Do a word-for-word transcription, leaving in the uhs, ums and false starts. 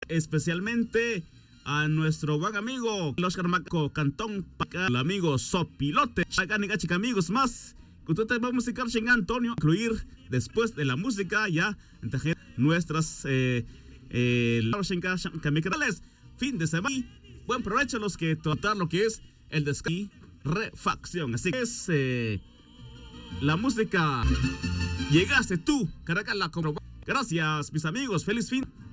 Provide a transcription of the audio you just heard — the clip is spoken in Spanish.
especialmente a nuestro buen amigo el Oscar Maco Cantón, el amigo Sopilote, amigos más. Que usted va a musicar en Antonio, incluir después de la música ya nuestras eh, eh, fin de semana. Buen provecho a los que tratar lo que es el descanso y refacción. Así que es eh, la música. Llegaste tú, Caracas, la comprobó. Gracias, mis amigos. Feliz fin.